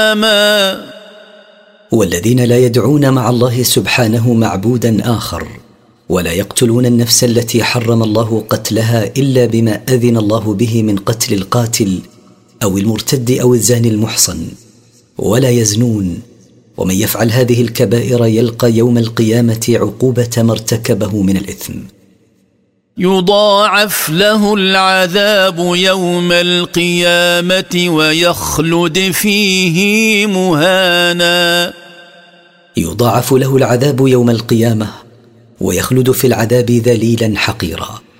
والذين لا يدعون مع الله سبحانه معبودا آخر، ولا يقتلون النفس التي حرم الله قتلها إلا بما أذن الله به من قتل القاتل أو المرتد أو الزاني المحصن، ولا يزنون، ومن يفعل هذه الكبائر يلقى يوم القيامة عقوبة ما ارتكبه من الإثم. يضاعف له العذاب يوم القيامة ويخلد فيه مهانا. يضاعف له العذاب يوم القيامة ويخلد في العذاب ذليلا حقيرا.